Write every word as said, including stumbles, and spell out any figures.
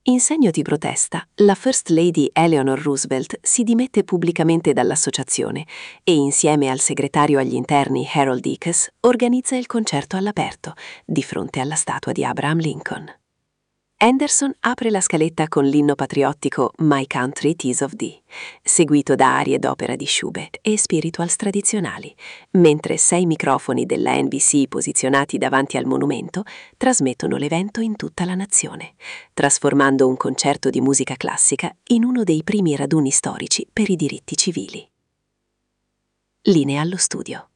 In segno di protesta, la First Lady Eleanor Roosevelt si dimette pubblicamente dall'associazione e, insieme al segretario agli interni Harold Ickes, organizza il concerto all'aperto, di fronte alla statua di Abraham Lincoln. Anderson apre la scaletta con l'inno patriottico My Country 'Tis of Thee, seguito da arie d'opera di Schubert e spirituals tradizionali, mentre sei microfoni della N B C posizionati davanti al monumento trasmettono l'evento in tutta la nazione, trasformando un concerto di musica classica in uno dei primi raduni storici per i diritti civili. Linea allo studio.